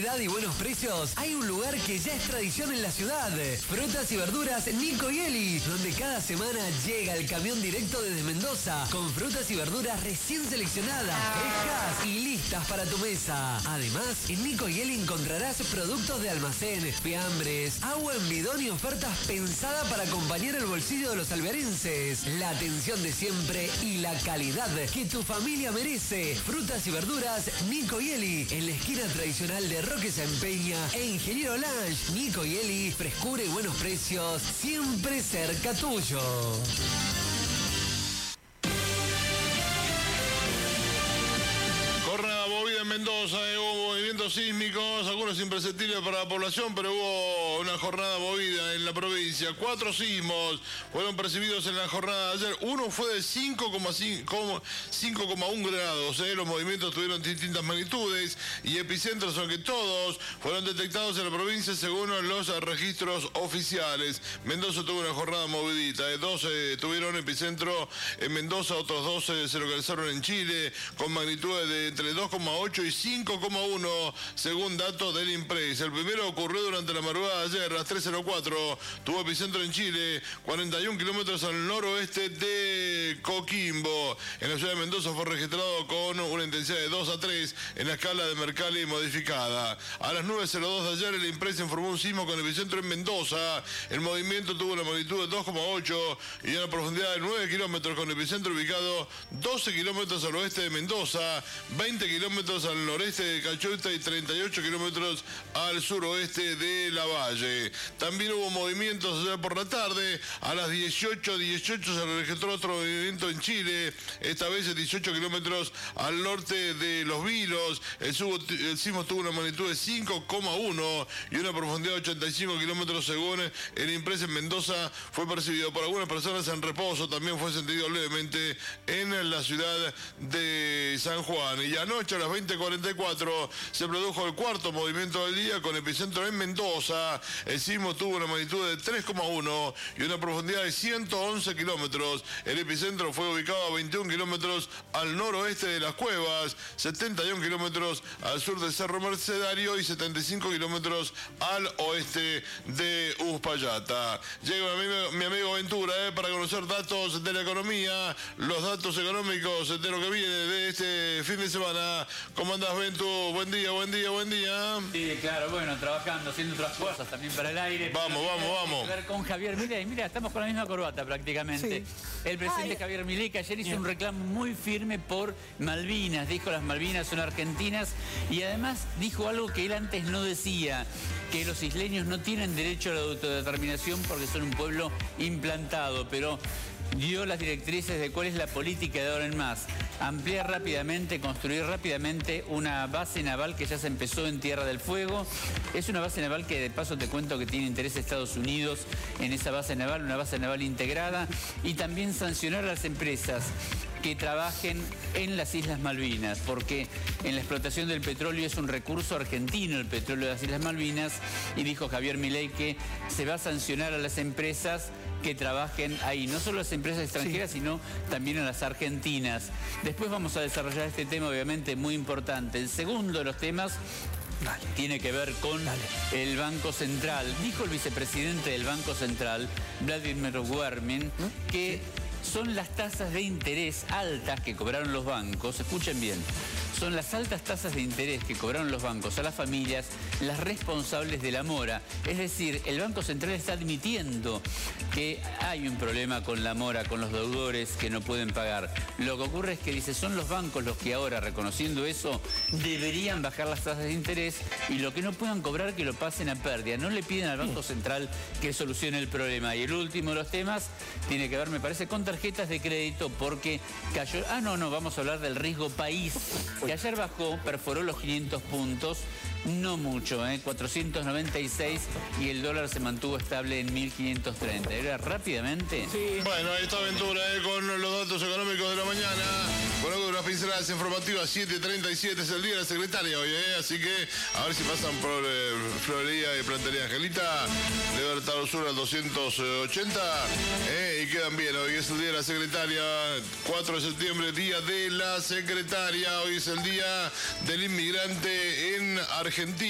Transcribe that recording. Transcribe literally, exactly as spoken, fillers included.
calidad y buenos precios, hay un lugar que ya es tradición en la ciudad. Frutas y verduras Nico y Eli, donde cada semana llega el camión directo desde Mendoza, con frutas y verduras recién seleccionadas, frescas y listas para tu mesa. Además, en Nico y Eli encontrarás productos de almacén, fiambres, agua en bidón y ofertas pensadas para acompañar el bolsillo de los alberenses. La atención de siempre y la calidad que tu familia merece. Frutas y verduras Nico y Eli, en la esquina tradicional de Roque San Peña e Ingeniero Lange. Nico y Eli, frescura y buenos precios, siempre cerca tuyo. Jornada movida en Mendoza, eh, hubo movimientos sísmicos, algunos imperceptibles para la población, pero hubo una jornada movida en la provincia. Cuatro sismos fueron percibidos en la jornada de ayer. Uno fue de cinco coma uno grados. Eh. Los movimientos tuvieron distintas magnitudes y epicentros, aunque todos fueron detectados en la provincia según los registros oficiales. Mendoza tuvo una jornada movidita. Eh. Dos eh, tuvieron epicentro en Mendoza, otros dos eh, se localizaron en Chile, con magnitudes de entre dos coma ocho y cinco coma uno, según datos del INPRES. El primero ocurrió durante la madrugada de ayer, a las tres cero cuatro. Tuvo epicentro en Chile, cuarenta y un kilómetros al noroeste de Coquimbo. En la ciudad de Mendoza fue registrado con una intensidad de dos a tres en la escala de Mercalli modificada. A las nueve cero dos de ayer, el INPRES informó un sismo con epicentro en Mendoza. El movimiento tuvo una magnitud de dos coma ocho y una profundidad de nueve kilómetros, con epicentro ubicado doce kilómetros al oeste de Mendoza, veinte kilómetros al noreste de Cachuita y treinta y ocho kilómetros al suroeste de Lavalle. También hubo movimientos ayer por la tarde. A las dieciocho dieciocho se registró otro movimiento en Chile, esta vez de dieciocho kilómetros al norte de Los Vilos. El, subo, el sismo tuvo una magnitud de cinco coma uno y una profundidad de ochenta y cinco kilómetros, según el INPRES en Mendoza. Fue percibido por algunas personas en reposo. También fue sentido levemente en la ciudad de San Juan. Y anoche a las veinte cuarenta y cuatro se produjo el cuarto movimiento del día, con epicentro en Mendoza. El sismo tuvo una magnitud de tres coma uno y una profundidad de ciento once kilómetros. El epicentro fue ubicado a veintiún kilómetros al noroeste de Las Cuevas, setenta y un kilómetros al sur del Cerro Mercedario y setenta y cinco kilómetros al oeste de Uspallata. Llega mi amigo, mi amigo Ventura eh, para conocer datos de la economía, los datos económicos de lo que viene de este fin de semana. ¿Cómo andás, Ventu? Buen día, buen día, buen día. Sí, claro, bueno, trabajando, haciendo otras cosas también para el aire. Vamos, vamos, vamos. A ver, con Javier Milei, mira, estamos con la misma corbata prácticamente. Sí. El presidente Ay. Javier Milei, que ayer hizo un reclamo muy firme por Malvinas, dijo las Malvinas son argentinas, y además dijo algo que él antes no decía, que los isleños no tienen derecho a la autodeterminación porque son un pueblo implantado, pero dio las directrices de cuál es la política de ahora en más. Ampliar rápidamente, construir rápidamente una base naval que ya se empezó en Tierra del Fuego. Es una base naval que, de paso te cuento, que tiene interés Estados Unidos en esa base naval, una base naval integrada. Y también sancionar a las empresas que trabajen en las Islas Malvinas, porque en la explotación del petróleo es un recurso argentino, el petróleo de las Islas Malvinas, y dijo Javier Milei que se va a sancionar a las empresas que trabajen ahí, no solo las empresas extranjeras, sí, sino también a las argentinas. Después vamos a desarrollar este tema, obviamente, muy importante. El segundo de los temas Dale. tiene que ver con Dale. el Banco Central. Dijo el vicepresidente del Banco Central, Vladimir Guermin, ¿Mm? que sí. son las tasas de interés altas que cobraron los bancos, escuchen bien, son las altas tasas de interés que cobraron los bancos a las familias las responsables de la mora. Es decir, el Banco Central está admitiendo que hay un problema con la mora, con los deudores que no pueden pagar. Lo que ocurre es que dice, son los bancos los que ahora, reconociendo eso, deberían bajar las tasas de interés y lo que no puedan cobrar que lo pasen a pérdida. No le piden al Banco Central que solucione el problema. Y el último de los temas tiene que ver, me parece, con tarjetas de crédito, porque cayó... Ah, no, no, vamos a hablar del riesgo país, que ayer bajó, perforó los quinientos puntos, no mucho, ¿eh? cuatrocientos noventa y seis, y el dólar se mantuvo estable en mil quinientos treinta. ¿Era rápidamente? Sí. Bueno, ahí está Ventura eh, con los datos económicos de la mañana. Con algo de unas pinceladas informativas. Siete treinta y siete es el día de la secretaria hoy, ¿eh? Así que a ver si pasan por eh, Florería y Plantería Angelita. Libertador Sur al doscientos ochenta. Eh, y quedan bien. Hoy es el día de la secretaria. cuatro de septiembre, día de la secretaria. Hoy es el día del inmigrante en Argentina.